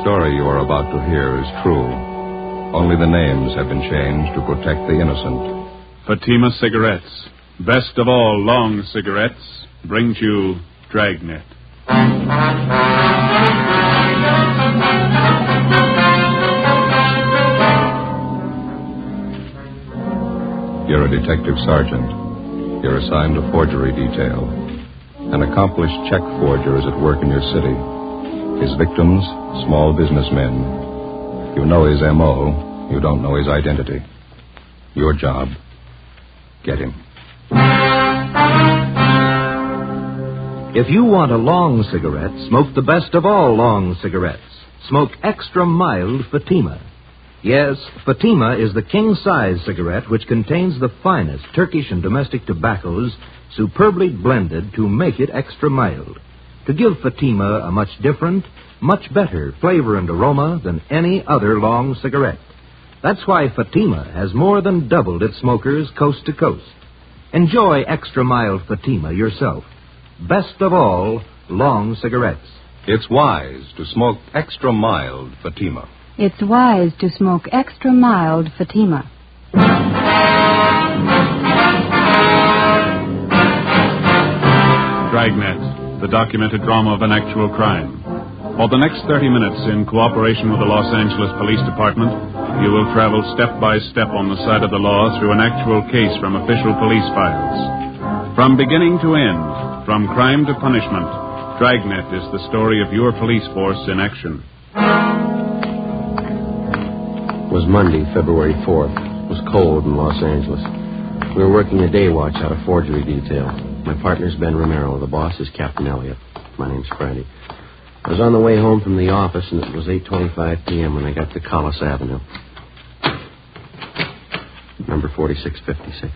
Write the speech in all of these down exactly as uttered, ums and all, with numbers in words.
story you are about to hear is true. Only the names have been changed to protect the innocent. Fatima Cigarettes, best of all long cigarettes, brings you Dragnet. You're a detective sergeant. You're assigned to forgery detail. An accomplished check forger is at work in your city. His victims, small businessmen. You know his M O. You don't know his identity. Your job, get him. If you want a long cigarette, smoke the best of all long cigarettes. Smoke extra mild Fatima. Yes, Fatima is the king-size cigarette which contains the finest Turkish and domestic tobaccos superbly blended to make it extra mild, to give Fatima a much different, much better flavor and aroma than any other long cigarette. That's why Fatima has more than doubled its smokers coast to coast. Enjoy extra mild Fatima yourself. Best of all, long cigarettes. It's wise to smoke extra mild Fatima. It's wise to smoke extra mild Fatima. Dragnet, the documented drama of an actual crime. For the next thirty minutes, in cooperation with the Los Angeles Police Department, you will travel step by step on the side of the law through an actual case from official police files. From beginning to end, from crime to punishment, Dragnet is the story of your police force in action. It was Monday, February fourth. It was cold in Los Angeles. We were working a day watch out of forgery detail. My partner's Ben Romero. The boss is Captain Elliott. My name's Friday. I was on the way home from the office, and it was eight twenty-five p.m. when I got to Collis Avenue. Number forty-six fifty-six.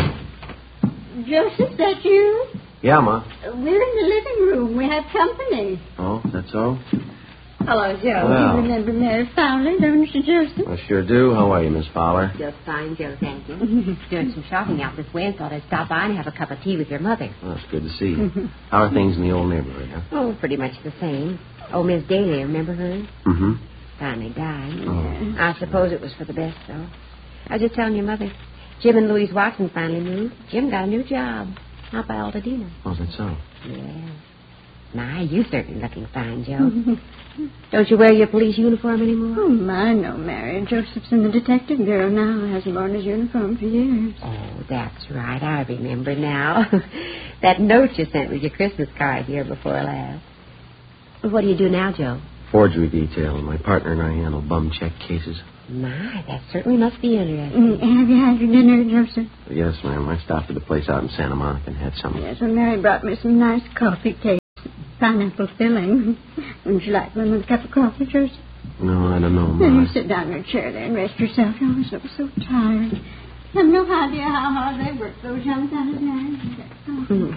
Joseph, that you? Yeah, Ma. We're in the living room. We have company. Oh, that's all? Hello, Joe. Well. You remember Mary Fowler, don't you, Joseph? I sure do. How are you, Miss Fowler? Just fine, Joe, thank you. Doing some shopping out this way and thought I'd stop by and have a cup of tea with your mother. Well, it's good to see you. How are things in the old neighborhood, huh? Oh, pretty much the same. Oh, Miss Daly, remember her? Mm-hmm. Finally died. Oh. I suppose it was for the best, though. I was just telling your mother. Jim and Louise Watson finally moved. Jim got a new job out by Altadena. Oh, is that so? Yeah. My, you certainly looking fine, Joe. Don't you wear your police uniform anymore? Oh, my, no, Mary. Joseph's in the detective bureau now. Hasn't worn his uniform for years. Oh, that's right. I remember now. That note you sent with your Christmas card here before last. What do you do now, Joe? Forgery detail. My partner and I handle bum check cases. My, that certainly must be interesting. Mm, have you had your dinner, Joseph? Yes, ma'am. I stopped at a place out in Santa Monica and had some. Yes, well, Mary brought me some nice coffee cakes. Pineapple filling. Wouldn't you like one with a cup of coffee, Joseph? No, I don't know, Ma. Then you sit down in your chair there and rest yourself. You always look so tired. I have no idea how hard they work, those young fellas, Mary.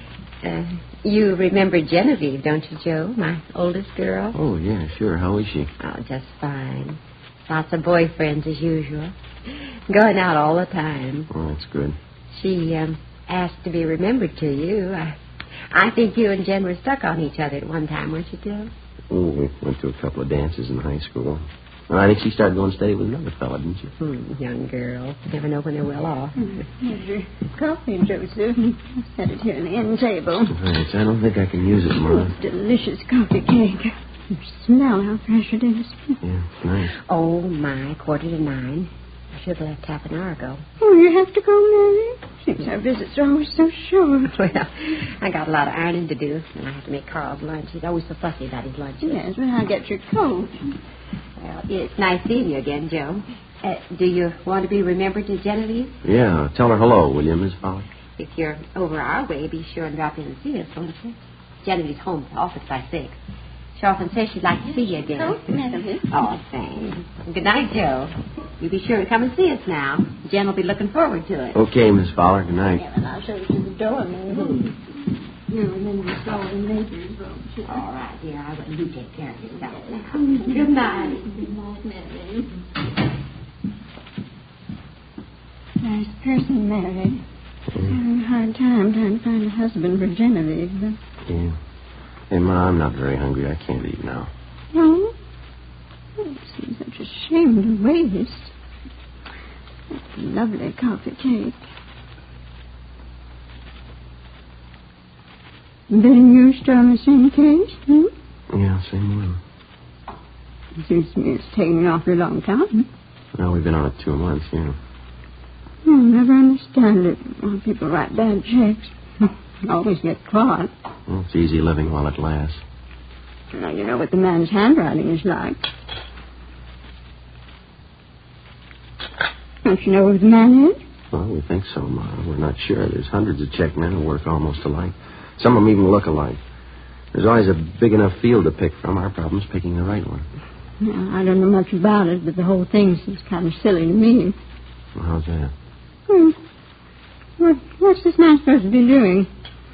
Uh, you remember Genevieve, don't you, Joe? My oldest girl? Oh, yeah, sure. How is she? Oh, just fine. Lots of boyfriends, as usual. Going out all the time. Oh, that's good. She um, asked to be remembered to you. I, I think you and Jen were stuck on each other at one time, weren't you, Joe? Oh, we went to a couple of dances in high school. Well, I think she started going steady with another fella, didn't she? Hmm, young girl. Never know when they're well off. Here's your coffee, Joseph. Set it here on the end table. Thanks. I don't think I can use it, Ma. It's delicious coffee cake. You smell how fresh it is. Yeah, it's nice. Oh, my, quarter to nine. I should have left half an hour ago. Oh, you have to go, Mary? Seems our visits are always so short. Well, I got a lot of ironing to do, and I have to make Carl's lunch. He's always so fussy about his lunch. Yes, well, I'll get your coat. Well, it's nice seeing you again, Joe. Uh, do you want to be remembered to Genevieve? Yeah, tell her hello, will you, Miss Fowler? If you're over our way, be sure and drop in and see us, won't you? Genevieve's home at the office by six. She often says she'd like to see you again. Oh, Genevieve. Oh, thanks. Good night, Joe. You be sure to come and see us now. Jen will be looking forward to it. Okay, Miss Fowler. Good night. Yeah, well, I'll show you to the door, Mary. Mm-hmm. You remember the store in neighbors, won't you? All right, dear. I will. You take care of yourself now. Good night. Good night, Mary. Nice person, Mary. Having a hard time trying to find a husband for Genevieve. But... Yeah. Hey, Ma, I'm not very hungry. I can't eat now. No? It seems such a shame to waste. That's lovely coffee cake. Then you still in the same case, hmm? Yeah, same one. It seems to me it's taken an awfully long time. Well, we've been on it two months, yeah. I'll never understand it. When people write bad checks, always get caught. Well, it's easy living while it lasts. Now, you know what the man's handwriting is like. Don't you know who the man is? Well, we think so, Ma. We're not sure. There's hundreds of checkmen who work almost alike. Some of them even look alike. There's always a big enough field to pick from. Our problem's picking the right one. Now, I don't know much about it, but the whole thing seems kind of silly to me. Well, how's that? Hmm. What, what's this man supposed to be doing?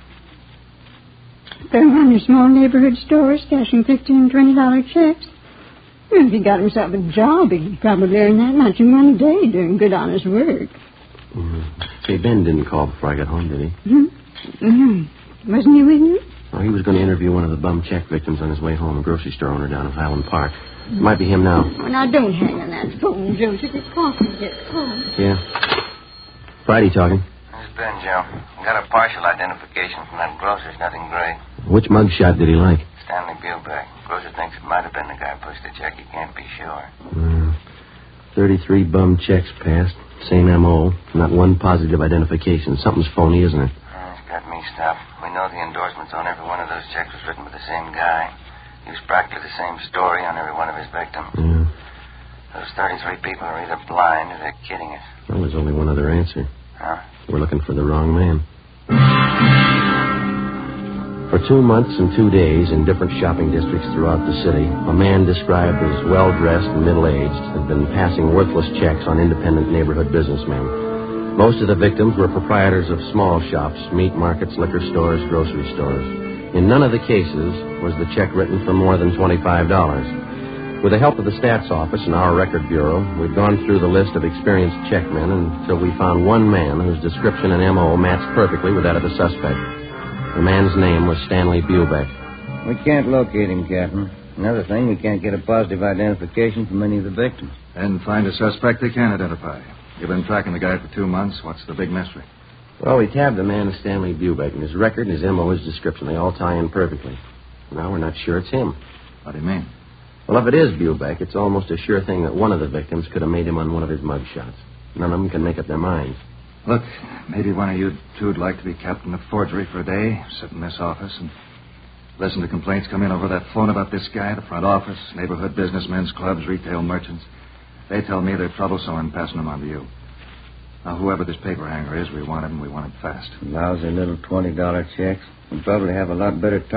Going around your small neighborhood stores, cashing fifteen and twenty dollar checks? Well, if he got himself a job, he could probably earn that much in one day doing good, honest work. Mm-hmm. Say, Ben didn't call before I got home, did he? Mm-hmm. Mm-hmm. Wasn't he with you? Well, he was going to interview one of the bum check victims on his way home, a grocery store owner down at Highland Park. It might be him now. Oh, now, don't hang on that phone, Joseph. It's coffee gets cold. Yeah. Friday talking. This is Ben, Joe. Got a partial identification from that grocer's, nothing great. Which mug shot did he like? Stanley Bubeck. Grocer thinks it might have been the guy who pushed the check. He can't be sure. Uh, thirty-three bum checks passed. Same M O. Not one positive identification. Something's phony, isn't it? Uh, it's got me stuffed. We know the endorsements on every one of those checks was written by the same guy. Used practically the same story on every one of his victims. Yeah. Those thirty-three people are either blind or they're kidding us. Well, there's only one other answer. Huh? We're looking for the wrong man. For two months and two days in different shopping districts throughout the city, a man described as well-dressed and middle-aged had been passing worthless checks on independent neighborhood businessmen. Most of the victims were proprietors of small shops, meat markets, liquor stores, grocery stores. In none of the cases was the check written for more than twenty-five dollars. With the help of the stats office and our record bureau, we'd gone through the list of experienced checkmen until we found one man whose description and M O matched perfectly with that of the suspect. The man's name was Stanley Bubeck. We can't locate him, Captain. Another thing, we can't get a positive identification from any of the victims. And find a suspect they can identify. You've been tracking the guy for two months. What's the big mystery? Well, we tabbed the man as Stanley Bubeck, and his record and his M O, his description, they all tie in perfectly. Now we're not sure it's him. What do you mean? Well, if it is Bubeck, it's almost a sure thing that one of the victims could have made him on one of his mug shots. None of them can make up their minds. Look, maybe one of you two'd like to be captain of forgery for a day, sit in this office and listen to complaints come in over that phone about this guy, the front office, neighborhood businessmen's clubs, retail merchants. They tell me they're troublesome and passing them on to you. Now, whoever this paper hanger is, we want him and we want him fast. Lousy little twenty dollar checks. We'll probably have a lot better